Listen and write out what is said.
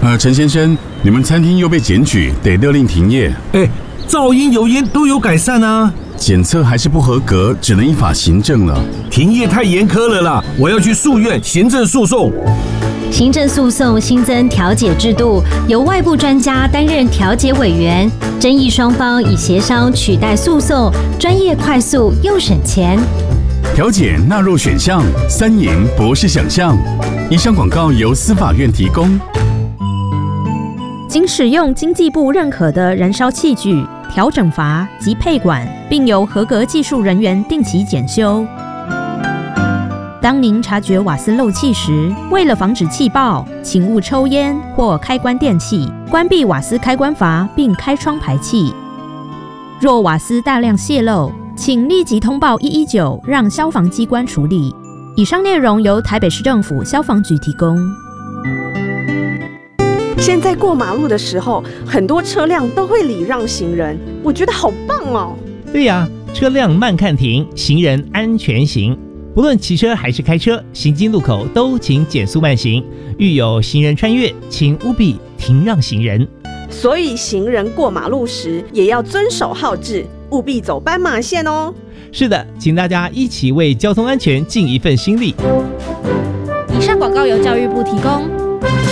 陈先生，你们餐厅又被检举，得勒令停业。 噪音、油烟都有改善啊。 检测还是不合格，只能依法行政了。 停业太严苛了啦，我要去诉愿行政诉讼。 行政诉讼新增调解制度，由外部专家担任调解委员，争议双方以协商取代诉讼，专业、快速又省钱。 调解纳入选项，3赢不是想象。以上广告由司法院提供。 仅使用经济部认可的燃烧器具、调整阀及配管，并由合格技术人员定期检修。当您察觉瓦斯漏气时，为了防止气爆，请勿抽烟或开关电器，关闭瓦斯开关阀并开窗排气。若瓦斯大量泄漏，请立即通报119，让消防机关处理。以上内容由台北市政府消防局提供。 现在过马路的时候，很多车辆都会礼让行人，我觉得好棒哦。 对呀，车辆慢看停，行人安全行。不论骑车还是开车，行经路口都请减速慢行。遇有行人穿越，请务必停让行人。 所以行人过马路时也要遵守号志，务必走斑马线哦。 是的，请大家一起为交通安全尽一份心力。 以上广告由教育部提供。